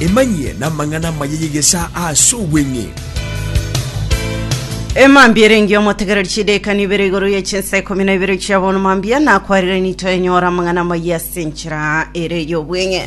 emanye na mangana mayegesa asubwenye Emambirengi omotegererchide kanibere ya chensa 12 chabona mambia na kwarire nito enyora mangana maya senchira ere yobwenge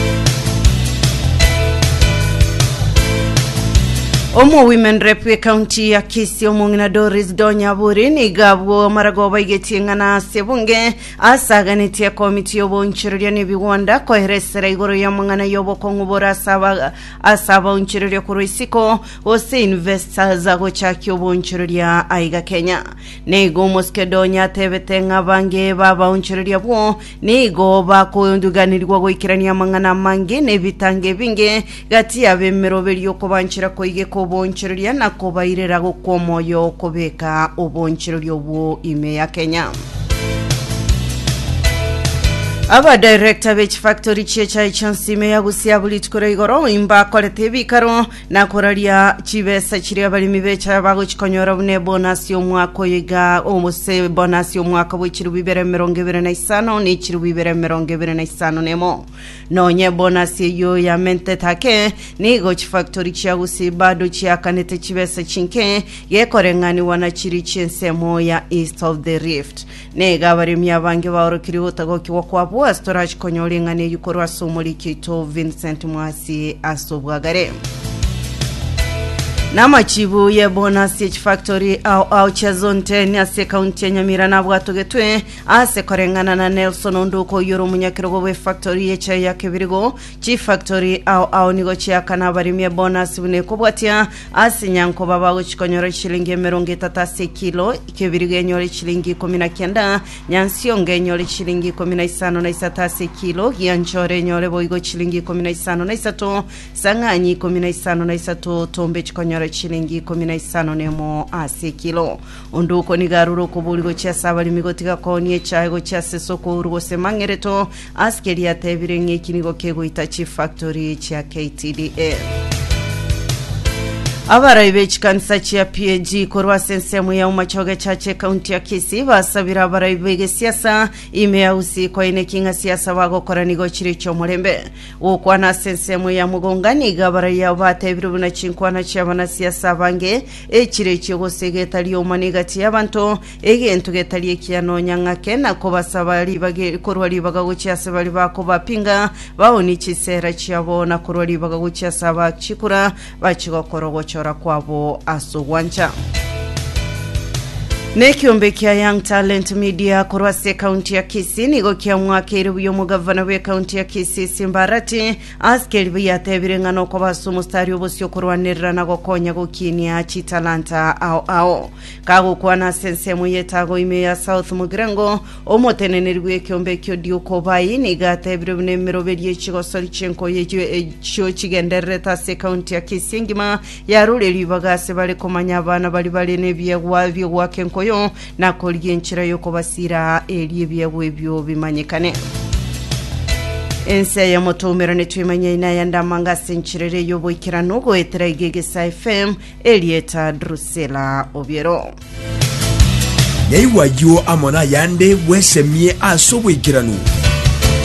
Omo women rep we county ya Kisii omungina Doris Donyaburi ni gabwo maragoba igetingana sebunge asaganitie komiti yobo nchirulia ni biwanda ko heresera igoro ya mangana yobo kongubora asaba nchirulia kuruisiko ose investors zago chaki yobo nchirulia aiga Kenya nego moske Donya tebete ngabange baba nchirulia bwo nego bako nduganirwa goikirania mangana mange ne bitange binge gati abemerobeli yokobanchira koige obonchirulia na kobairera gukomoyo kobeka obonchirulia bwo ime ya Kenya Aba director bech factory checha chansime ya gusia bulitkora igoro imba kolete bikaro na koraria chibesa chiri abalimi becha bago chikonyora bune bonus yo mwako yiga omose bonus yo mwako bwichiru bibere 25 ni chiru bibere 25 nemo nonye bonus yo ya mente take ni go factory chia gusi bado chia kanete chibesa chinke ye korengani wana chiri chensemo ya East of the Rift nega barimya bange baorokiri utago kiwakwa Storage konyolingane yukorwa somoli kito Vincent Mwasi asobwagare Nama chibu ye bonus H factory au chazon 10 ase county ya Nyamira na bwatogetwe ase korengana na Nelson Onduko yoro munyakirogo we factory yecha ya kebirigo chief factory au nigo chia kana barimye bonus bune kubwatia ase nyanko baba guchikonyora shilingi 30 kilo kebirigo enyore shilingi 19 nyansionge enyore shilingi 15 kilo yanchore enyore boigo shilingi 15 sanganyi 15 tombe chikonyora chilingi 15 nemo ase kilo Onduko ni garuro kubuligo chia sabali migotika koni echaego chia sesoko urugo semangereto askeri ya tebirengi kinigo kego itachi factory chia KTDA Abara ibech kanisa chia PAG korwa sensemu ya umachoge chache kaunti ya Kisii basabira abara ibege siasa imea usi kwa inekinga siasa wago koranigo chiricho murembe ukwa na sensemu ya mugongani gabara ya batebiru na chinkwana chabana siasa bange chiricho gosege taliyo manigati y'abantu entuge taliye kiano nyangake na kobasabali bage korwa libaga gucyase bali bako bapinga baoni chisera cyabo na korwa libaga gucyasa bakikura bachigokorogo kwabo asogwancha Nekiombe kia Young Talent Media korwase county ya Kisii nigo kia mwakeri uyo mugavana we county ya Kisii Simbarati askeri ya tebirengano kwa basu mustari obosio korwanirira na gokonya gokinia chitalanta au kago kwa na sensemu yetago ime ya South Mugrengo omotenenirwe kiombe kyo dioko bayi niga tebirune mirobeli yechigo solichenko yejo chigendereta se county ya Kisii ngima yarule libagase bale komanya abana bali nebye wakenko yo na kolyenchira yoko basira eliebye webyo bimanyekane Ense ya motomero netwimanya ina yanda manga senchirere yobo ikiranogo etera igegesa FM Elieta Drusela Obiero Yaiwa yo amona yande wesemie asobo ikiranu